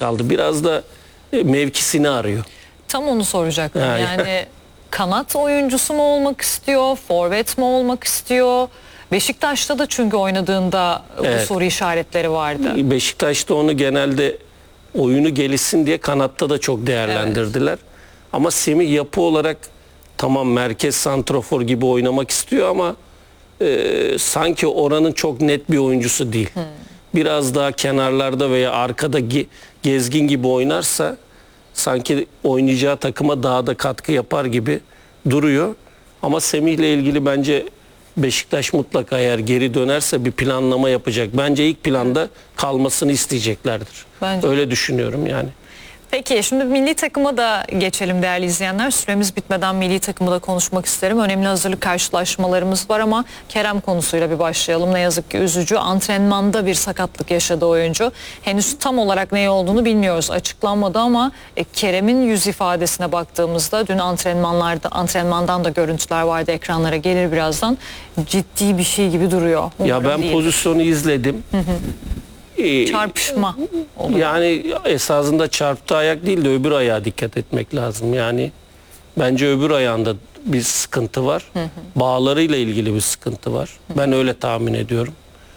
kaldı. Biraz da mevkisini arıyor. Tam onu soracaktım. Yani kanat oyuncusu mu olmak istiyor, forvet mi olmak istiyor? Beşiktaş'ta da çünkü oynadığında bu soru işaretleri vardı. Beşiktaş'ta onu genelde oyunu gelişsin diye kanatta da çok değerlendirdiler. Ama Semih yapı olarak tamam merkez santrafor gibi oynamak istiyor ama sanki oranın çok net bir oyuncusu değil. Biraz daha kenarlarda veya arkada gezgin gibi oynarsa sanki oynayacağı takıma daha da katkı yapar gibi duruyor. Ama Semih'le ilgili bence Beşiktaş mutlaka eğer geri dönerse bir planlama yapacak. Bence ilk planda kalmasını isteyeceklerdir. Bence. Öyle düşünüyorum yani. Peki şimdi milli takıma da geçelim değerli izleyenler. Süremiz bitmeden milli takımı da konuşmak isterim. Önemli hazırlık karşılaşmalarımız var ama Kerem konusuyla bir başlayalım. Ne yazık ki üzücü. Antrenmanda bir sakatlık yaşadı oyuncu. Henüz tam olarak ne olduğunu bilmiyoruz. Açıklanmadı ama Kerem'in yüz ifadesine baktığımızda dün antrenmandan da görüntüler vardı, ekranlara gelir birazdan. Ciddi bir şey gibi duruyor. Ya ben değil. Pozisyonu izledim. Çarpışma olur. Yani esasında çarptığı ayak değil de öbür ayağa dikkat etmek lazım. Yani bence öbür ayağında bir sıkıntı var. Bağlarıyla ilgili bir sıkıntı var. Ben öyle tahmin ediyorum.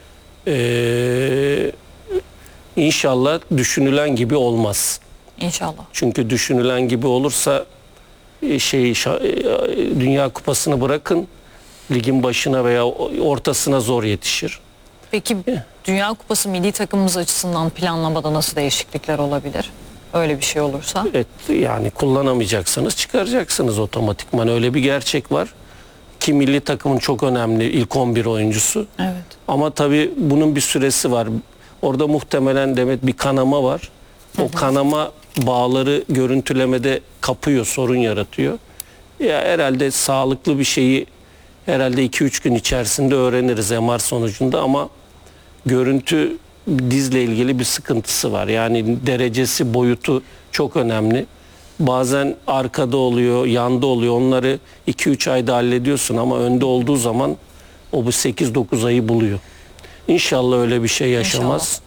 İnşallah düşünülen gibi olmaz. İnşallah. Çünkü düşünülen gibi olursa Dünya Kupası'nı bırakın, ligin başına veya ortasına zor yetişir. Peki Dünya Kupası milli takımımız açısından planlamada nasıl değişiklikler olabilir? Öyle bir şey olursa. Evet, yani kullanamayacaksanız çıkaracaksınız otomatikman. Öyle bir gerçek var. Ki milli takımın çok önemli ilk 11 oyuncusu. Evet. Ama tabii bunun bir süresi var. Orada muhtemelen Demet bir kanama var. O kanama bağları görüntülemede kapıyor, sorun yaratıyor. Ya herhalde sağlıklı bir şeyi herhalde 2-3 gün içerisinde öğreniriz MR sonucunda ama görüntü dizle ilgili bir sıkıntısı var. Yani derecesi, boyutu çok önemli. Bazen arkada oluyor, yanda oluyor. Onları 2-3 ayda hallediyorsun ama önde olduğu zaman o bu 8-9 ayı buluyor. İnşallah öyle bir şey yaşamaz.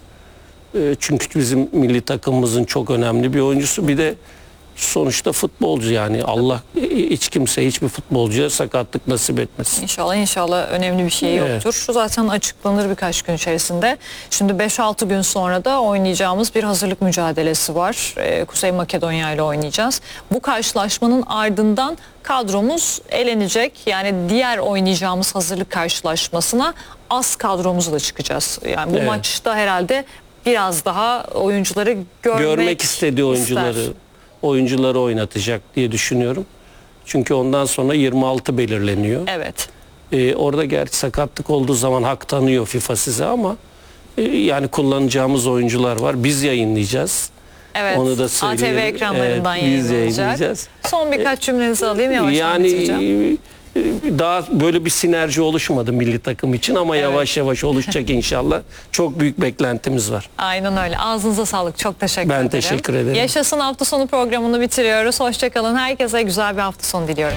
Çünkü bizim milli takımımızın çok önemli bir oyuncusu. Bir de sonuçta futbolcu yani. Allah hiç kimse, hiçbir futbolcuya sakatlık nasip etmesin. İnşallah önemli bir şey yoktur. Şu zaten açıklanır birkaç gün içerisinde. Şimdi 5-6 gün sonra da oynayacağımız bir hazırlık mücadelesi var. Kuzey Makedonya ile oynayacağız. Bu karşılaşmanın ardından kadromuz elenecek. Yani diğer oynayacağımız hazırlık karşılaşmasına az kadromuzla çıkacağız. Yani bu maçta herhalde biraz daha oyuncuları görmek istediği oyuncuları oynatacak diye düşünüyorum. Çünkü ondan sonra 26 belirleniyor. Evet. Orada gerçi sakatlık olduğu zaman hak tanıyor FIFA size ama yani kullanacağımız oyuncular var. Biz yayınlayacağız. Evet. Onu da söyleyelim. ATV ekranlarından yayınlanacak. Son birkaç cümlenizi alayım, yavaş bitireceğim. Daha böyle bir sinerji oluşmadı milli takım için ama yavaş yavaş oluşacak inşallah. Çok büyük beklentimiz var. Aynen öyle. Ağzınıza sağlık. Çok teşekkür ederim. Ben teşekkür ederim. Yaşasın hafta sonu programını bitiriyoruz. Hoşçakalın. Herkese güzel bir hafta sonu diliyorum.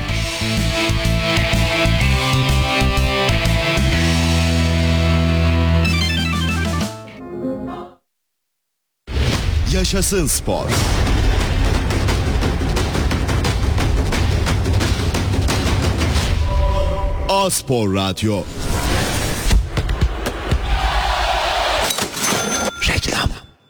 Yaşasın spor. A-Spor Radyo. Reklam.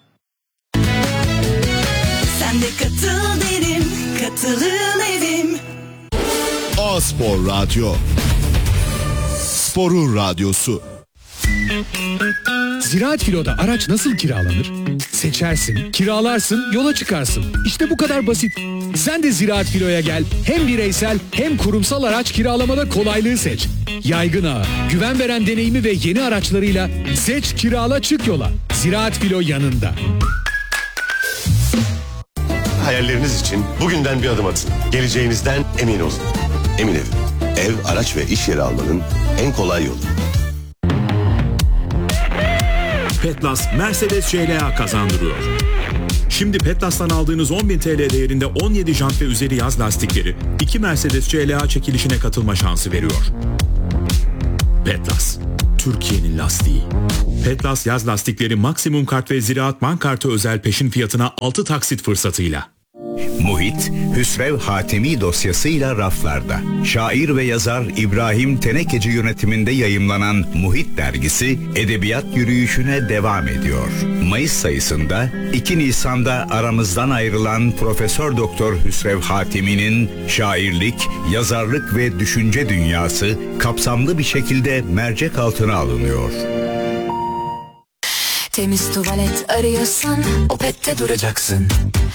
Sen de katıl derim, katılın. A-Spor Radyo. Sporun radyosu. Ziraat Filo'da araç nasıl kiralanır? Seçersin, kiralarsın, yola çıkarsın. İşte bu kadar basit. Sen de Ziraat Filo'ya gel. Hem bireysel hem kurumsal araç kiralamada kolaylığı seç. Yaygın ağı, güven veren deneyimi ve yeni araçlarıyla seç, kirala, çık yola. Ziraat Filo yanında. Hayalleriniz için bugünden bir adım atın. Geleceğinizden emin olun. Emin Ev. Ev, araç ve iş yeri almanın en kolay yolu. Petlas Mercedes CLA kazandırıyor. Şimdi Petlas'tan aldığınız 10.000 TL değerinde 17 jant ve üzeri yaz lastikleri 2 Mercedes CLA çekilişine katılma şansı veriyor. Petlas, Türkiye'nin lastiği. Petlas yaz lastikleri maksimum kart ve Ziraat Bank kartı özel peşin fiyatına 6 taksit fırsatıyla. Muhit, Hüsrev Hatemi dosyasıyla raflarda. Şair ve yazar İbrahim Tenekeci yönetiminde yayımlanan Muhit dergisi edebiyat yürüyüşüne devam ediyor. Mayıs sayısında 2 Nisan'da aramızdan ayrılan Profesör Doktor Hüsrev Hatemi'nin şairlik, yazarlık ve düşünce dünyası kapsamlı bir şekilde mercek altına alınıyor. Temiz tuvalet arıyorsan Opet'te duracaksın.